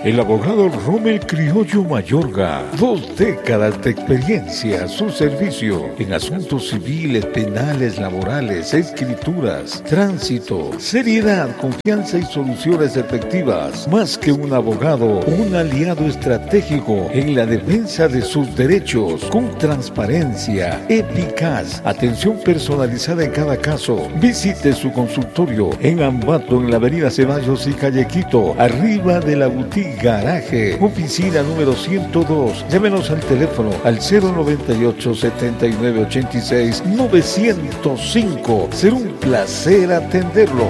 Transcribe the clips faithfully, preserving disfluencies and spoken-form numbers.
El abogado Rommel Criollo Mayorga, dos décadas de experiencia a su servicio en asuntos civiles, penales, laborales, escrituras, tránsito, seriedad, confianza y soluciones efectivas. Más que un abogado, un aliado estratégico en la defensa de sus derechos, con transparencia, eficaz, atención personalizada en cada caso. Visite su consultorio en Ambato, en la avenida Ceballos y Calle Quito, arriba de la boutique Garaje, oficina número ciento dos. Llámenos al teléfono al cero noventa y ocho, setenta y nueve, ochenta y seis, novecientos cinco. Será un placer atenderlo.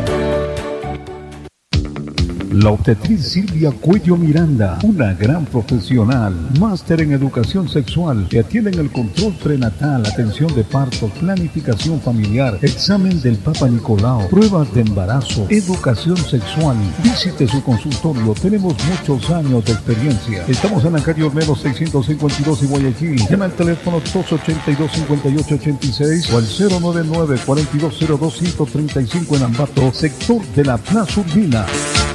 La obstetriz Silvia Cuello Miranda, una gran profesional, máster en educación sexual, que atiende en el control prenatal, atención de parto, planificación familiar, examen del Papa Nicolau, pruebas de embarazo, educación sexual. Visite su consultorio, tenemos muchos años de experiencia. Estamos en la calle Ormeros seiscientos cincuenta y dos en Guayaquil. Llama al teléfono dos ochenta y dos, cincuenta y ocho ochenta y seis o al cero noventa y nueve, cuarenta y dos cero dos, ciento treinta y cinco en Ambato, sector de la Plaza Urbina.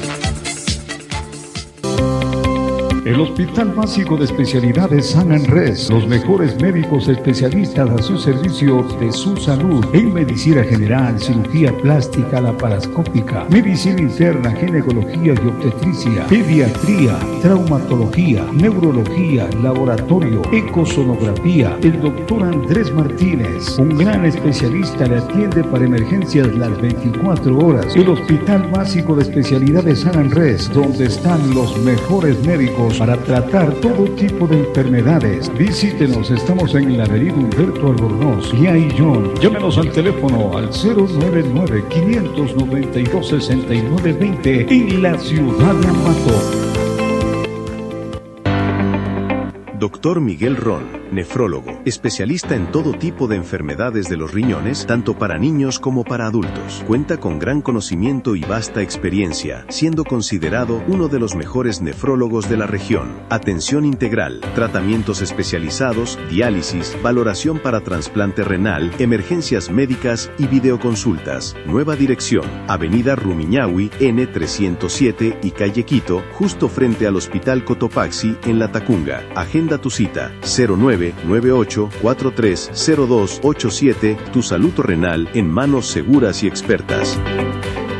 El Hospital Básico de Especialidades San Andrés, los mejores médicos especialistas a su servicio de su salud en medicina general, cirugía plástica, laparoscópica, medicina interna, ginecología y obstetricia, pediatría, traumatología, neurología, laboratorio, ecosonografía. El doctor Andrés Martínez, un gran especialista, le atiende para emergencias las veinticuatro horas. El Hospital Básico de Especialidades San Andrés, donde están los mejores médicos para tratar todo tipo de enfermedades. Visítenos, estamos en la avenida Humberto Albornoz y Aillón. Llámenos al teléfono al cero noventa y nueve, quinientos noventa y dos, sesenta y nueve veinte en la ciudad de Ambato. Doctor Miguel Ron, nefrólogo, especialista en todo tipo de enfermedades de los riñones, tanto para niños como para adultos. Cuenta con gran conocimiento y vasta experiencia, siendo considerado uno de los mejores nefrólogos de la región. Atención integral, tratamientos especializados, diálisis, valoración para trasplante renal, emergencias médicas y videoconsultas. Nueva dirección, Avenida Rumiñahui, N trescientos siete y Calle Quito, justo frente al Hospital Cotopaxi en La Tacunga. Agenda tu cita cero nueve nueve ocho, cuatro tres cero dos ocho siete. Tu salud renal en manos seguras y expertas.